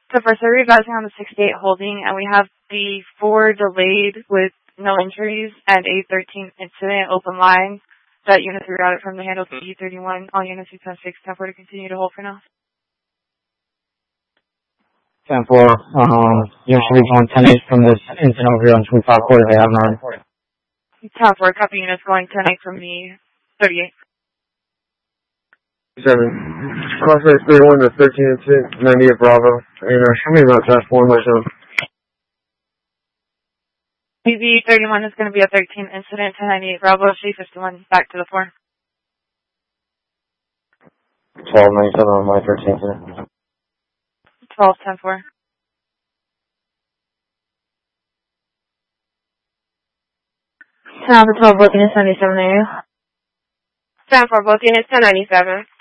So first they're revising on the 68 holding, and we have the 4 delayed with no injuries and a 13th incident open line. That unit 3 routed from the handle to E31. All units 10-6, 10-4 to continue to hold for now. 10-4, you should be going 10-8 from this incident over here on 25 quarter. They have not reported. 10-4, copy units going 10-8 from the 38. 7. Crossway 31 to 13 incident, 98 Bravo. And show me about task 4 myself. BB31 is going to be a 13 incident, 1098 Bravo, C51 back to the 4. 12-97 on my 13 incident. 12-10-4. Sound the 12 booking is 77 area. Sound for booking is 1097.